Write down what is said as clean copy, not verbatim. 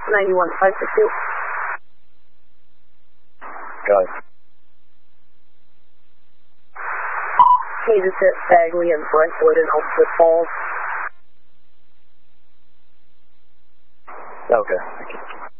91562. Got it. Kansas hit Bagley and Brentwood and Elmsford Falls. Okay, thank you.